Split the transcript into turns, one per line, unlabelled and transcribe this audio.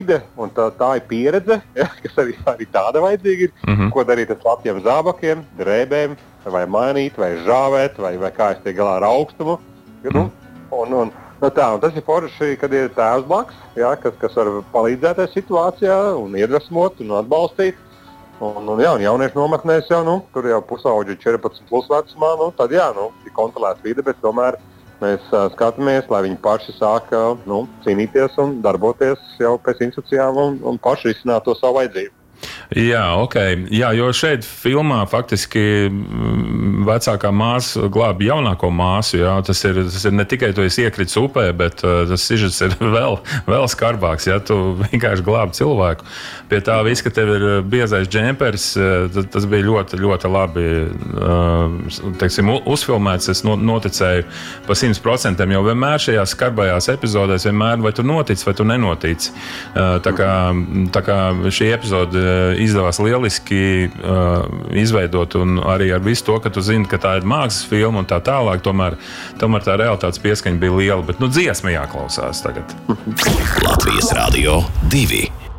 Un tā ir pieredze, ja, kas arī tāda vajadzīga ir, ko darīt ar platiem zābakiem, drēbēm, vai mainīt, vai žāvēt, vai kā es tiek galā ar augstumu. Un tas ir forši, kad ir tēvs blakus, ja, kas var palīdzēt tajā situācijā un iedvesmot un atbalstīt. Un jauniešu nometnēs jau, tur jau pusauģi 14 plus vecumā, tad ir kontrolēta vide, bet tomēr mēs skatāmies, lai viņi paši sāka cīnīties un darboties jau pēc instrukcijām un paši risināt to savu vajadzību.
Jā, ok. Jā, jo šeit filmā faktiski vecākā māsa glābi jaunāko māsu. Jā. Tas ir ne tikai tu esi iekritis upē, bet tas sižets ir vēl skarbāks, ja tu vienkārši glābi cilvēku. Pie tā viss, ka tev ir biezais džempers, tas bija ļoti, ļoti labi uzfilmēts. Es noticēju pa 100%, jo vienmēr šajās skarbajās epizodēs vai tu notic, vai tu nenotic. Tā kā šī epizode izdevās lieliski izveidot un arī ar visu to, ka tu zini, ka tā ir mākslas filma un tā tālāk, tomēr tā realitātes pieskaņa bija liela, bet dziesma jāklausās tagad.
Latvijas Radio 2.